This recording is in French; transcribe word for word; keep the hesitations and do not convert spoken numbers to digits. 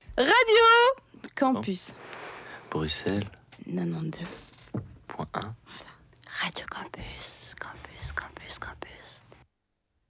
Radio Campus. Bruxelles quatre-vingt-douze point un. Voilà. Radio Campus, Campus, Campus, Campus.